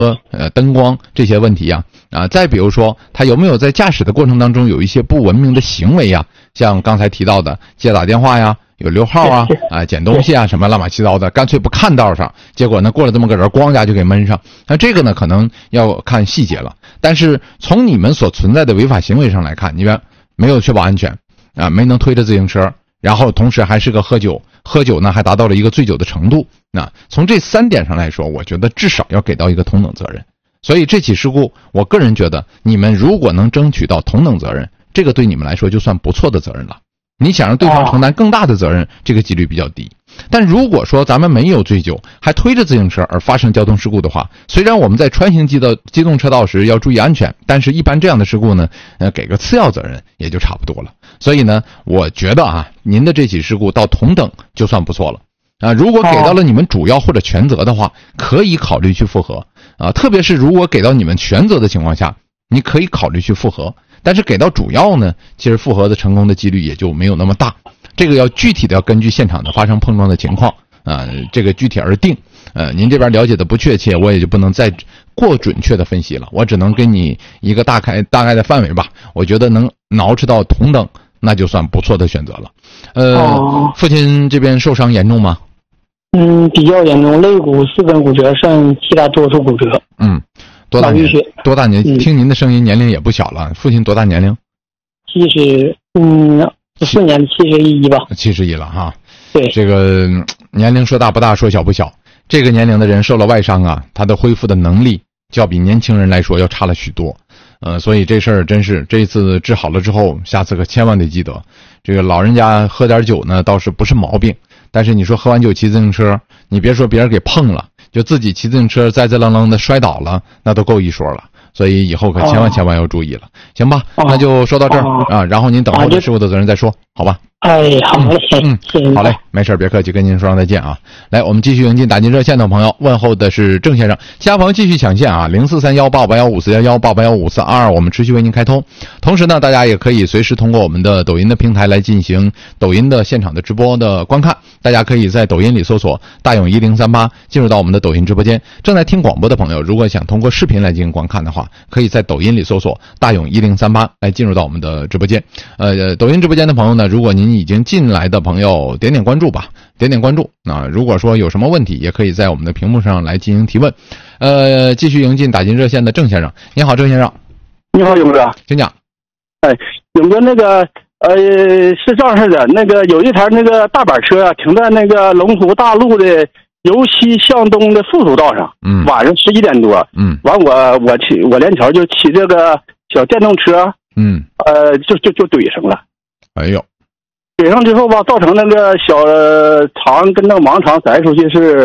灯光这些问题呀，再比如说他有没有在驾驶的过程当中有一些不文明的行为呀，像刚才提到的接打电话呀，有溜号啊，捡东西啊，什么乱七八糟的，干脆不看道上，结果呢过了这么个人，咣家就给闷上。那这个呢可能要看细节了，但是从你们所存在的违法行为上来看，你们没有确保安全啊，没能推着自行车，然后同时还是个喝酒呢还达到了一个醉酒的程度。那从这3点上来说，我觉得至少要给到一个同等责任。所以这起事故，我个人觉得你们如果能争取到同等责任，这个对你们来说就算不错的责任了。你想让对方承担更大的责任，这个几率比较低。但如果说咱们没有醉酒，还推着自行车而发生交通事故的话，虽然我们在穿行机动车道时要注意安全，但是一般这样的事故呢，给个次要责任也就差不多了。所以呢，我觉得您的这起事故到同等就算不错了。如果给到了你们主要或者全责的话，可以考虑去复核特别是如果给到你们全责的情况下，你可以考虑去复核。但是给到主要呢，其实复核的成功的几率也就没有那么大。这个要具体的要根据现场的发生碰撞的情况这个具体而定。您这边了解的不确切，我也就不能再过准确的分析了，我只能给你一个大概的范围吧。我觉得能挠吃到同等，那就算不错的选择了。父亲这边受伤严重吗？ 比较严重，肋骨4根骨折，剩其他多数骨折。 多大年？听您的声音，年龄也不小了。父亲多大年龄 ？14年71吧。 71了哈。 对， 这个年龄说大不大，说小不小。这个年龄的人受了外伤他的恢复的能力就要比年轻人来说要差了许多。所以这事儿真是这一次治好了之后，下次可千万得记得，这个老人家喝点酒呢倒是不是毛病，但是你说喝完酒骑自行车，你别说别人给碰了，就自己骑自行车栽愣愣的摔倒了，那都够一说了。所以以后可千万要注意了，行吧？那就说到这儿然后您等候这事故的责任再说，好吧？ 好嘞， 好嘞，没事别客气，跟您说声再见啊。来，我们继续迎进打进热线的朋友，问候的是郑先生，其他朋友继续抢线0431881541881542，我们持续为您开通。同时呢，大家也可以随时通过我们的抖音的平台来进行抖音的现场的直播的观看。大家可以在抖音里搜索大勇1038，进入到我们的抖音直播间。正在听广播的朋友，如果想通过视频来进行观看的话，可以在抖音里搜索大勇1038来进入到我们的直播间。抖音直播间的朋友呢，如果您已经进来的朋友，点点关注吧，点点关注。如果说有什么问题，也可以在我们的屏幕上来进行提问。继续迎进打进热线的郑先生，你好，郑先生。 你好，勇哥， 请讲。 勇哥，那个是这样式的，那个有一台那个大板车停在那个龙湖大路的由西向东的副主道上，晚上11点多，完我连桥就骑这个小电动车，就怼上了。 哎呦， 怼上之后吧，造成那个小长跟那个盲肠塞出去是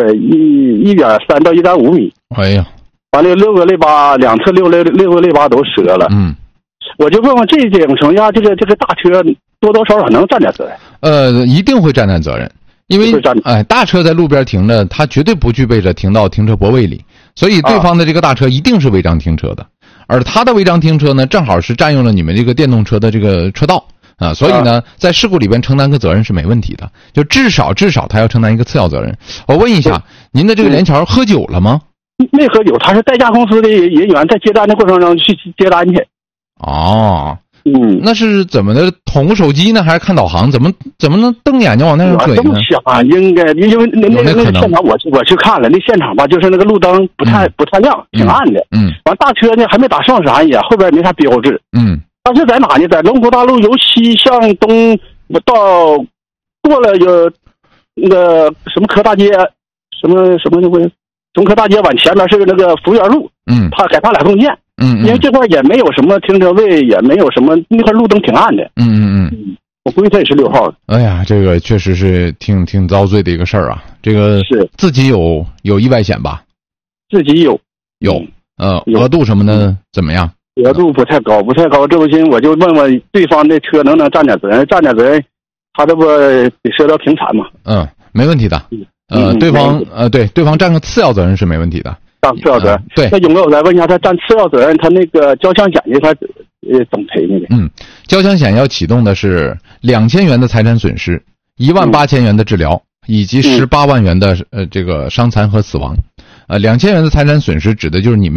1.3到1.5米。 哎呀， 完了6个肋巴，两侧六个肋巴都折了。我就问问这种情况下，这个大车多多少少能占点责任？ 一定会占点责任，因为大车在路边停着，它绝对不具备着停到停车泊位里，所以对方的这个大车一定是违章停车的，而他的违章停车呢，正好是占用了你们这个电动车的这个车道。所以呢，在事故里边承担个责任是没问题的，就至少他要承担一个次要责任。我问一下，您的这个连桥喝酒了吗？ 没喝酒，他是代驾公司的人员在接单的过程中去接单去。 那是怎么的？捅手机呢，还是看导航？怎么能瞪眼睛往那上追呢？ 这么想应该，因为那个现场我去看了，那现场吧，就是那个路灯不太亮，挺暗的。完大车呢还没打上闪也，后边没啥标志。他是在哪呢？在龙湖大路由西向东到过了有那个什么科大街，什么那个中科大街往前面是那个福源路。他俩中间。因为这块也没有什么停车位，也没有什么，那块路灯挺暗的。我估计他也是6号的。 哎呀，这个确实是挺遭罪的一个事儿啊。这个是自己有意外险吧？自己有。 额度什么的怎么样？ 额度不太高。这不行，我就问问对方的车能占点责任，他这不得涉到平产嘛？ 没问题的。对方占个次要责任是没问题的。 次要责任。对。那勇哥，我再问一下，他占次要责任，他那个交强险的他怎么赔那个？ 交强险要启动的是2000元的财产损失，18000元的治疗，以及18万元的这个伤残和死亡。 2000元的财产损失指的就是你们